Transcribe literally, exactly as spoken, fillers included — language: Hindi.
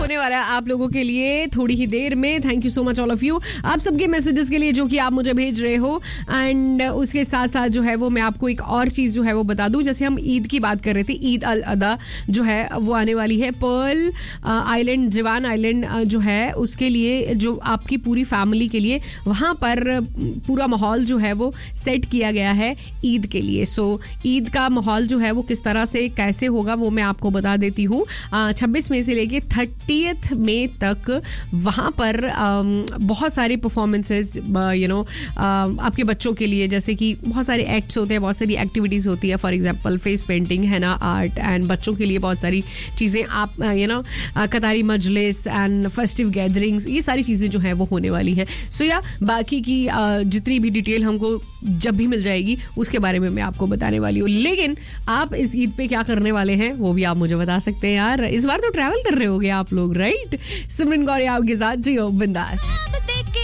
होने वाला है आप लोगों के लिए थोड़ी ही देर में. Thank you so much all of you, आप सबके मैसेजेस के लिए जो कि आप मुझे भेज रहे हो. एंड उसके साथ साथ जो है वो मैं आपको एक और चीज़ जो है वो बता दूं. जैसे हम ईद की बात कर रहे थे, ईद अल अदा जो है वो आने वाली है. पर्ल आइलैंड, जिवान आइलैंड जो है उसके लिए, जो आपकी पूरी फैमिली के लिए वहाँ पर पूरा माहौल जो है वो सेट किया गया है ईद के लिए. सो ईद का माहौल जो है वो किस तरह से कैसे होगा वो मैं आपको बता देती हूँ. छब्बीस मई से लेके थर्टियथ मई तक वहाँ पर बहुत सारे परफॉर्मेंसेस, यू नो, आपके बच्चों के लिए, जैसे कि बहुत सारे एक्ट्स होते हैं, बहुत सारी एक्टिविटीज़ होती है. फॉर एग्जांपल फेस पेंटिंग, हैना आर्ट, एंड बच्चों के लिए बहुत सारी चीज़ें, आप you know Katari Majlis and festive gatherings, ये सारी चीज़ें जो है वो होने वाली है. सो या बाकी की जितनी भी डिटेल हमको जब भी मिल जाएगी उसके बारे में मैं आपको बताने वाली हूँ. लेकिन आप इस ईद पे क्या करने वाले हैं वो भी आप मुझे बता सकते हैं यार. इस बार तो ट्रैवल कर रहे होगे आप लोग, राइट? सिमरन गौर आपके साथ, जियो बिंदास.